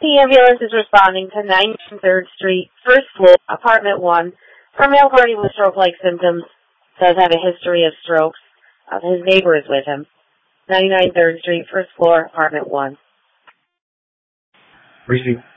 The ambulance is responding to 93rd Street, first floor, apartment 1, for a male party with stroke-like symptoms. Does have a history of strokes. His neighbor is with him. 99 3rd Street, first floor, apartment 1. Receive.